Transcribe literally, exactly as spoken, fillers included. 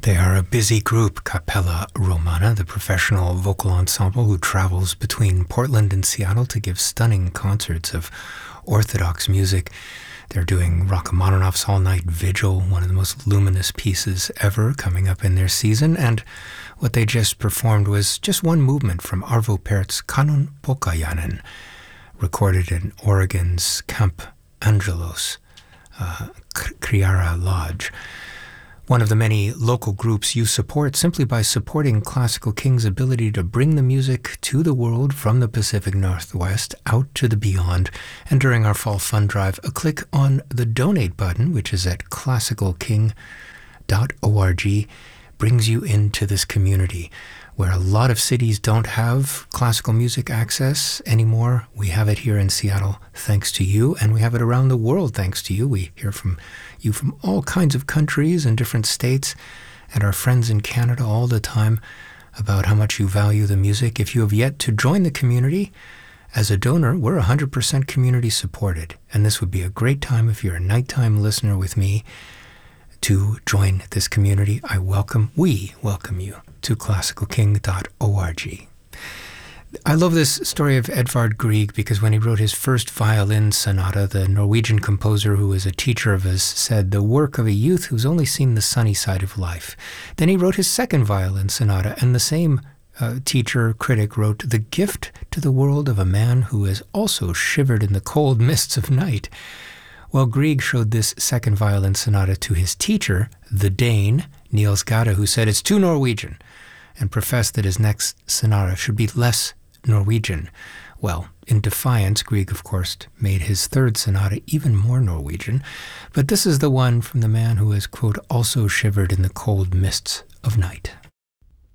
They are a busy group, Capella Romana, the professional vocal ensemble who travels between Portland and Seattle to give stunning concerts of Orthodox music. They're doing Rachmaninoff's All-Night Vigil, one of the most luminous pieces ever, coming up in their season. And what they just performed was just one movement from Arvo Pärt's Kanon Pokajanen, recorded in Oregon's Camp Angelos, uh, Kriara Lodge. One of the many local groups you support simply by supporting Classical King's ability to bring the music to the world from the Pacific Northwest out to the beyond. And during our fall fund drive, a click on the donate button, which is at classical king dot org, brings you into this community where a lot of cities don't have classical music access anymore. We have it here in Seattle thanks to you, and we have it around the world thanks to you. We hear from you from all kinds of countries and different states, and our friends in Canada all the time about how much you value the music. If you have yet to join the community, as a donor, we're one hundred percent community supported, and this would be a great time if you're a nighttime listener with me to join this community. I welcome, we welcome you to classical king dot org. I love this story of Edvard Grieg because when he wrote his first violin sonata, the Norwegian composer who was a teacher of his said, the work of a youth who's only seen the sunny side of life. Then he wrote his second violin sonata, and the same uh, teacher critic wrote, the gift to the world of a man who has also shivered in the cold mists of night. Well, Grieg showed this second violin sonata to his teacher, the Dane, Niels Gade, who said it's too Norwegian, and professed that his next sonata should be less Norwegian. Well, in defiance, Grieg, of course, made his third sonata even more Norwegian, but this is the one from the man who has, quote, also shivered in the cold mists of night.